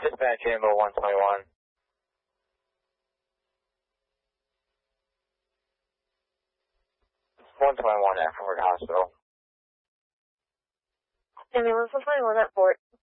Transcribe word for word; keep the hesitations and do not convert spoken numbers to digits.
Dispatch Ambo one twenty-one. one twenty-one at Fort Hospital. Ambulance one twenty-one at Fort.